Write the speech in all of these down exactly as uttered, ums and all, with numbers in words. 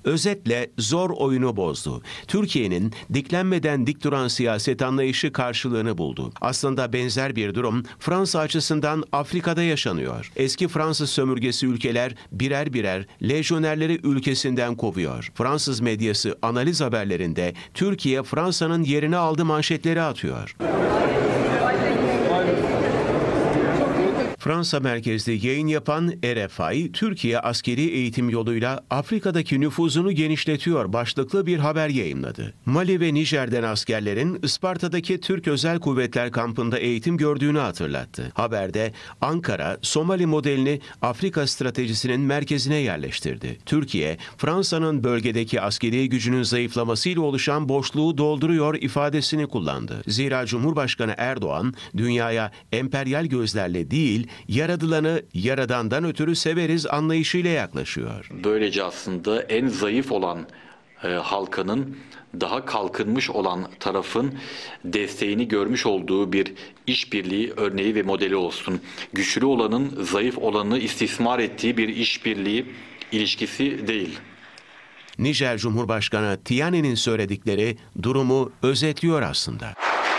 Özetle zor oyunu bozdu. Türkiye'nin diklenmeden dik duran siyaset anlayışı karşılığını buldu. Aslında benzer bir durum Fransa açısından Afrika'da yaşanıyor. Eski Fransız sömürgesi ülkeler birer birer lejyonerleri ülkesinden kovuyor. Fransız medyası analiz haberlerinde Türkiye Fransa'nın yerini aldı manşetleri atıyor. Fransa merkezli yayın yapan R F I, Türkiye askeri eğitim yoluyla Afrika'daki nüfuzunu genişletiyor başlıklı bir haber yayımladı. Mali ve Nijer'den askerlerin Isparta'daki Türk Özel Kuvvetler kampında eğitim gördüğünü hatırlattı. Haberde Ankara, Somali modelini Afrika stratejisinin merkezine yerleştirdi. Türkiye, Fransa'nın bölgedeki askeri gücünün zayıflamasıyla oluşan boşluğu dolduruyor ifadesini kullandı. Zira Cumhurbaşkanı Erdoğan, dünyaya emperyal gözlerle değil, yaradılanı yaradandan ötürü severiz anlayışıyla yaklaşıyor. Böylece aslında en zayıf olan e, halkanın daha kalkınmış olan tarafın desteğini görmüş olduğu bir işbirliği örneği ve modeli olsun. Güçlü olanın zayıf olanı istismar ettiği bir işbirliği ilişkisi değil. Nijer Cumhurbaşkanı Tiani'nin söyledikleri durumu özetliyor aslında.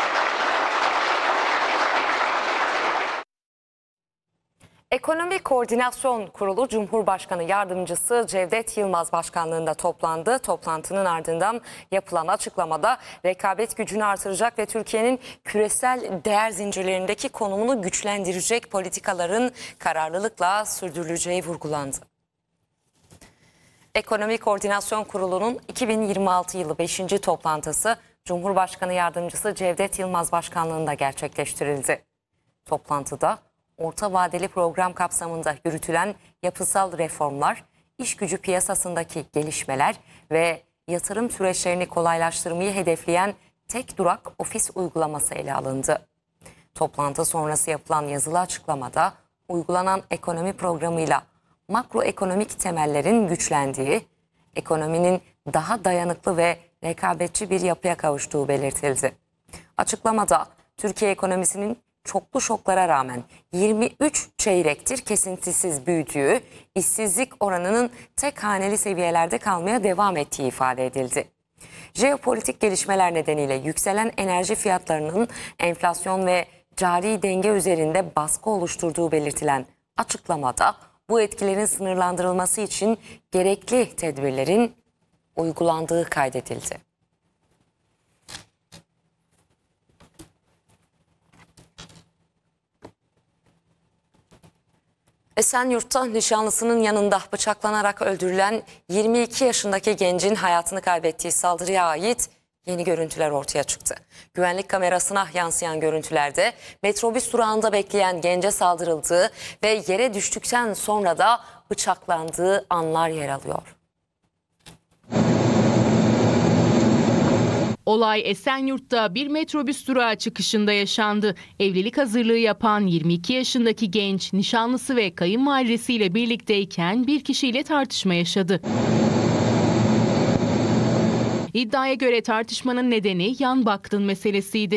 Ekonomi Koordinasyon Kurulu Cumhurbaşkanı Yardımcısı Cevdet Yılmaz başkanlığında toplandı. Toplantının ardından yapılan açıklamada rekabet gücünü artıracak ve Türkiye'nin küresel değer zincirlerindeki konumunu güçlendirecek politikaların kararlılıkla sürdürüleceği vurgulandı. Ekonomi Koordinasyon Kurulu'nun iki bin yirmi altı yılı beşinci toplantısı Cumhurbaşkanı Yardımcısı Cevdet Yılmaz başkanlığında gerçekleştirildi. Toplantıda orta vadeli program kapsamında yürütülen yapısal reformlar, iş gücü piyasasındaki gelişmeler ve yatırım süreçlerini kolaylaştırmayı hedefleyen tek durak ofis uygulaması ele alındı. Toplantı sonrası yapılan yazılı açıklamada uygulanan ekonomi programıyla makroekonomik temellerin güçlendiği, ekonominin daha dayanıklı ve rekabetçi bir yapıya kavuştuğu belirtildi. Açıklamada Türkiye ekonomisinin çoklu şoklara rağmen yirmi üç çeyrektir kesintisiz büyüdüğü, işsizlik oranının tek haneli seviyelerde kalmaya devam ettiği ifade edildi. Jeopolitik gelişmeler nedeniyle yükselen enerji fiyatlarının enflasyon ve cari denge üzerinde baskı oluşturduğu belirtilen açıklamada bu etkilerin sınırlandırılması için gerekli tedbirlerin uygulandığı kaydedildi. Esenyurt'ta nişanlısının yanında bıçaklanarak öldürülen yirmi iki yaşındaki gencin hayatını kaybettiği saldırıya ait yeni görüntüler ortaya çıktı. Güvenlik kamerasına yansıyan görüntülerde metrobüs durağında bekleyen gence saldırıldığı ve yere düştükten sonra da bıçaklandığı anlar yer alıyor. Olay Esenyurt'ta bir metrobüs durağı çıkışında yaşandı. Evlilik hazırlığı yapan yirmi iki yaşındaki genç nişanlısı ve kayınvalidesiyle birlikteyken bir kişiyle tartışma yaşadı. İddiaya göre tartışmanın nedeni yan baktın meselesiydi.